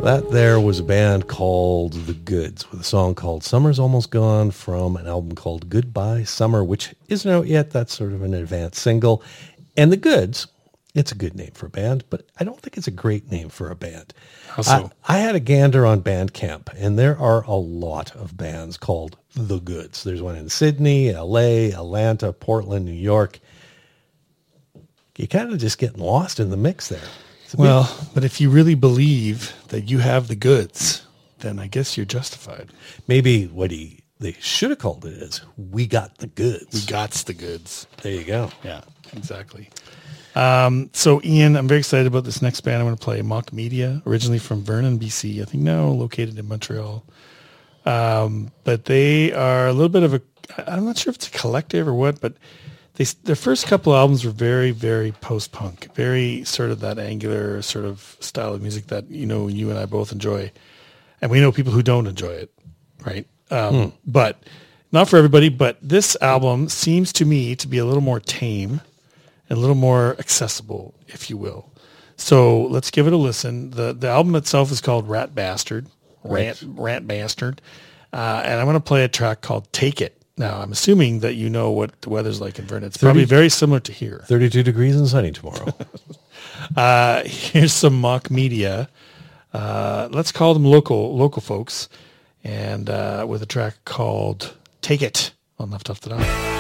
That there was a band called The Goods with a song called Summer's Almost Gone from an album called Goodbye Summer, which isn't out yet. That's sort of an advanced single. And The Goods, it's a good name for a band, but I don't think it's a great name for a band. How so? I had a gander on Bandcamp, and there are a lot of bands called The Goods. There's one in Sydney, LA, Atlanta, Portland, New York. You're kind of just getting lost in the mix there. Well, but if you really believe that you have the goods, then I guess you're justified. Maybe what they should have called it is, We Got the Goods. We gots the goods. There you go. Yeah, exactly. So, Ian, I'm very excited about this next band I'm going to play, Mock Media, originally from Vernon, BC. I think now located in Montreal. But they are a little bit of I'm not sure if it's a collective or what, but their first couple albums were very, very post-punk, very sort of that angular sort of style of music that, you and I both enjoy. And we know people who don't enjoy it, right? But not for everybody, but this album seems to me to be a little more tame and a little more accessible, if you will. So let's give it a listen. The album itself is called Rat Bastard, Rat Bastard. And I'm going to play a track called Take It. Now, I'm assuming that you know what the weather's like in Vernon. It's probably very similar to here. 32 degrees and sunny tomorrow. Here's some Mock Media. Let's call them local folks. And with a track called Take It on Left Off the Dome.